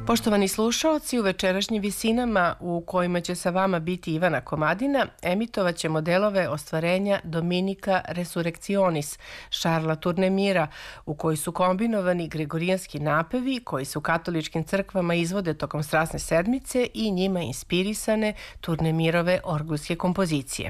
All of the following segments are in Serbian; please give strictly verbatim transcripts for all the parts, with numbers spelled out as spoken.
Poštovani slušaoci, u večerašnjim visinama u kojima će sa vama biti Ivana Komadina, emitovat ćemo delove ostvarenja Dominika Resurrectionis, Šarla Turnemira, u koji su kombinovani gregorijanski napevi koji se u katoličkim crkvama izvode tokom Strasne sedmice i njima inspirisane Turnemirove orgulske kompozicije.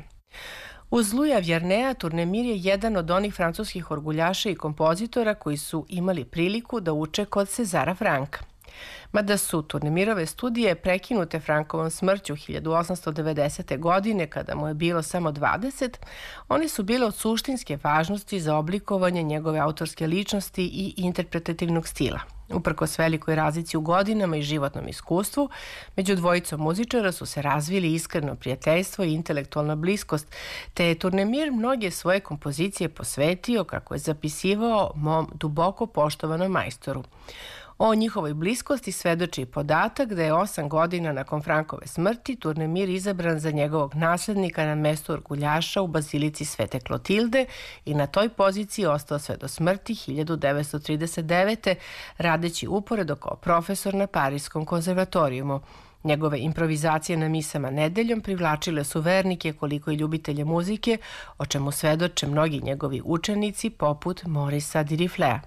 Uz Luja Vjernea, Turnemir je jedan od onih francuskih orguljaša i kompozitora koji su imali priliku da uče kod Cezara Franka. Mada su Turnemirove studije prekinute Frankovom smrću hiljadu osamsto devedesete. godine, kada mu je bilo samo dvadeset, one su bile od suštinske važnosti za oblikovanje njegove autorske ličnosti i interpretativnog stila. Uprkos velikoj razlici u godinama i životnom iskustvu, među dvojicom muzičara su se razvili iskreno prijateljstvo i intelektualna bliskost, te je Turnemir mnoge svoje kompozicije posvetio, kako je zapisivao, mom duboko poštovanom majstoru. O njihovoj bliskosti svedoči i podatak da je osam godina nakon Frankove smrti Turnemir izabran za njegovog naslednika na mesto orguljaša u Bazilici Svete Klotilde i na toj poziciji ostao sve do smrti hiljadu devetsto trideset devete. radeći uporedo kao profesor na Parijskom konzervatorijumu. Njegove improvizacije na misama nedeljom privlačile su vernike koliko i ljubitelje muzike, o čemu svedoče mnogi njegovi učenici poput Morisa Diriflea.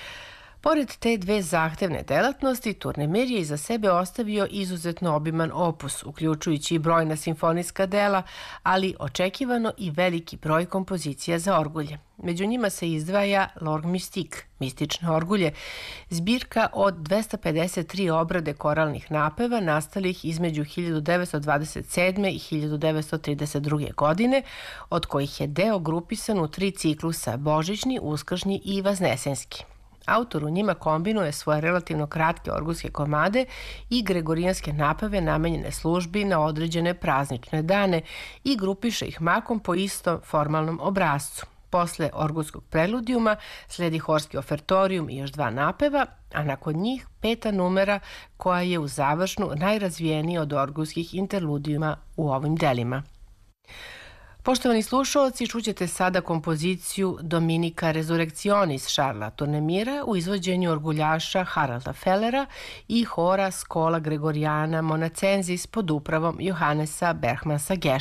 Pored te dve zahtevne delatnosti, Turnemir je iza sebe ostavio izuzetno obiman opus, uključujući i brojna simfonijska dela, ali očekivano i veliki broj kompozicija za orgulje. Među njima se izdvaja L'Orgue Mystique, mistično orgulje, zbirka od dvesta pedeset tri obrade koralnih napeva nastalih između hiljadu devetsto dvadeset sedme. i hiljadu devetsto trideset druge. godine, od kojih je deo grupisan u tri ciklusa: božićni, uskršnji i vaznesenski. Autor u njima kombinuje svoje relativno kratke orgulske komade i gregorijanske napeve namenjene službi na određene praznične dane i grupiše ih makom po istom formalnom obrascu. Posle orgulskog preludijuma sledi horski ofertorijum i još dva napeva, a nakon njih peta numera koja je u završnu najrazvijenija od orgulskih interludijuma u ovim delima. Poštovani slušalci, čućete sada kompoziciju Dominika Resurrectionis Šarla Turnemira u izvođenju orguljaša Haralda Fellera i hora Schola Gregoriana Monacensis pod upravom Johannesa Bergmansa Gescha.